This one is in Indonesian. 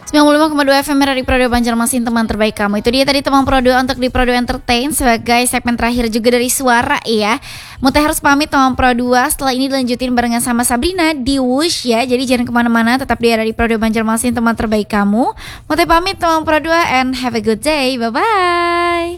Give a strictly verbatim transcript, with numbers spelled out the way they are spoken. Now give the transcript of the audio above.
sembilan puluh lima koma dua F M dari Pro dua Banjarmasin, teman terbaik kamu. Itu dia tadi teman Pro dua untuk di Pro dua Entertain sebagai segmen terakhir juga dari Suara ya. Mute harus pamit teman Pro dua. Setelah ini dilanjutin barengan sama Sabrina di Wush ya. Jadi jangan kemana-mana, tetap di dari Pro dua Banjarmasin, teman terbaik kamu. Mute pamit teman Pro dua and have a good day. Bye-bye.